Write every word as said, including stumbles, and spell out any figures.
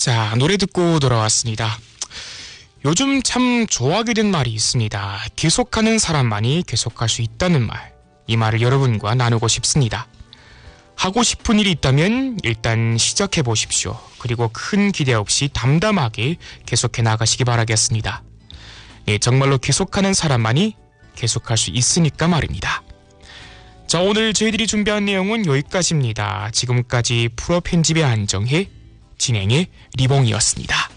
자, 노래 듣고 돌아왔습니다. 요즘 참 좋아하게 된 말이 있습니다. 계속하는 사람만이 계속할 수 있다는 말. 이 말을 여러분과 나누고 싶습니다. 하고 싶은 일이 있다면 일단 시작해 보십시오. 그리고 큰 기대 없이 담담하게 계속해 나가시기 바라겠습니다. 예, 정말로 계속하는 사람만이 계속할 수 있으니까 말입니다. 자, 오늘 저희들이 준비한 내용은 여기까지입니다. 지금까지 프로 편집의 안정혜, 진행의 리봉이었습니다.